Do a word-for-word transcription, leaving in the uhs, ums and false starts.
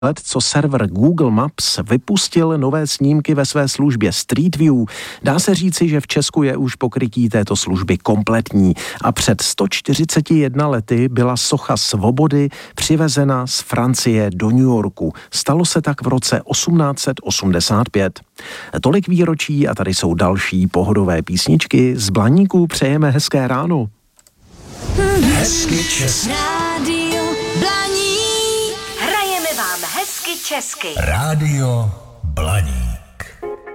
let, co server Google Maps vypustil nové snímky ve své službě Street View. Dá se říci, že v Česku je už pokrytí této služby kompletní a před sto čtyřiceti jedna lety byla socha Svobody přivezena z Francie do New Yorku. Stalo se tak v roce osmnáct set osmdesát pět. Tolik výročí a tady jsou další pohodové písničky. Z Blaníků přejeme hezké ráno. Hezky česky. Rádio Blaník. Hrajeme vám hezky česky. Rádio